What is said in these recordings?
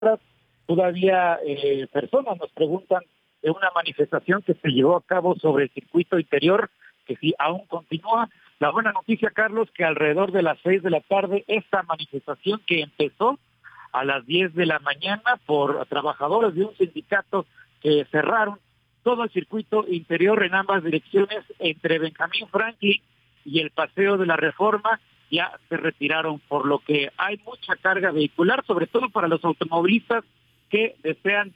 Todavía personas nos preguntan de una manifestación que se llevó a cabo sobre el circuito interior, que sí aún continúa. La buena noticia, Carlos, que alrededor de las 6 de la tarde, esta manifestación que empezó a las 10 de la mañana por trabajadores de un sindicato que cerraron todo el circuito interior en ambas direcciones entre Benjamín Franklin y el Paseo de la Reforma, ya se retiraron, por lo que hay mucha carga vehicular, sobre todo para los automovilistas que desean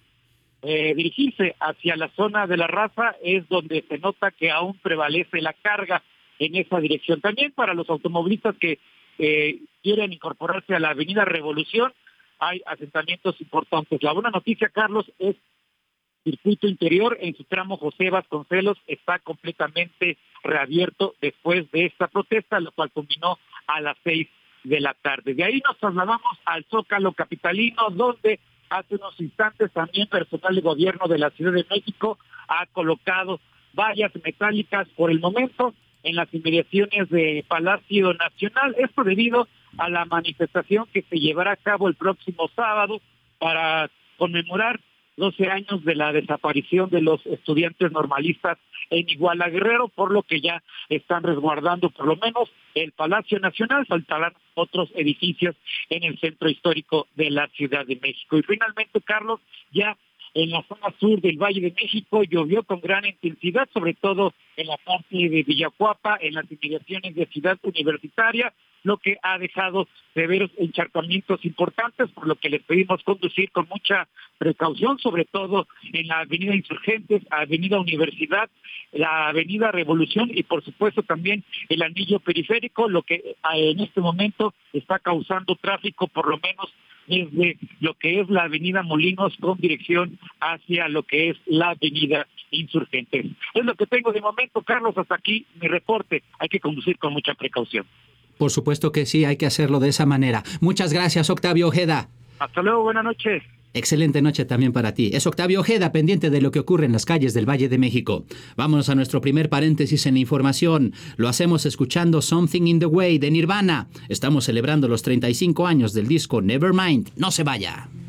dirigirse hacia la zona de la Raza, es donde se nota que aún prevalece la carga en esa dirección. También para los automovilistas que quieren incorporarse a la Avenida Revolución, hay asentamientos importantes. La buena noticia, Carlos, es circuito interior en su tramo José Vasconcelos está completamente reabierto después de esta protesta, lo cual culminó a las 6 de la tarde. De ahí nos trasladamos al Zócalo capitalino, donde hace unos instantes también personal de gobierno de la Ciudad de México ha colocado vallas metálicas por el momento en las inmediaciones de Palacio Nacional. Esto debido a la manifestación que se llevará a cabo el próximo sábado para conmemorar 12 años de la desaparición de los estudiantes normalistas en Iguala Guerrero, por lo que ya están resguardando por lo menos el Palacio Nacional. Faltarán otros edificios en el centro histórico de la Ciudad de México. Y finalmente, Carlos, ya en la zona sur del Valle de México llovió con gran intensidad, sobre todo en la parte de Villacuapa, en las inmediaciones de Ciudad Universitaria, lo que ha dejado severos encharcamientos importantes, por lo que les pedimos conducir con mucha precaución, sobre todo en la Avenida Insurgentes, Avenida Universidad, la Avenida Revolución y por supuesto también el anillo periférico, lo que en este momento está causando tráfico por lo menos desde lo que es la Avenida Molinos con dirección hacia lo que es la Avenida Insurgentes. Es lo que tengo de momento, Carlos, hasta aquí mi reporte. Hay que conducir con mucha precaución. Por supuesto que sí, hay que hacerlo de esa manera. Muchas gracias, Octavio Ojeda. Hasta luego, buenas noches. Excelente noche también para ti. Es Octavio Ojeda, pendiente de lo que ocurre en las calles del Valle de México. Vámonos a nuestro primer paréntesis en la información. Lo hacemos escuchando Something in the Way de Nirvana. Estamos celebrando los 35 años del disco Nevermind. No se vaya.